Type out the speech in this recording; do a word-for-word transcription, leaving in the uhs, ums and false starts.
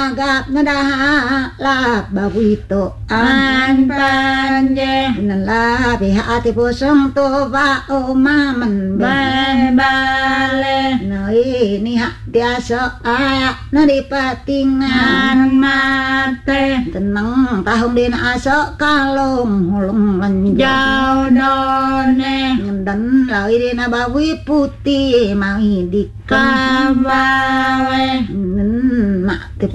agap nadaha la bawito an panje nala biha ati pusong to ba o maman bye bale noi ni hak biasa a nari patingan an mate tenang tahun din aso kalong hulung lanjau jauh done ngendan lai din bawi putih mai dikam kabawe mak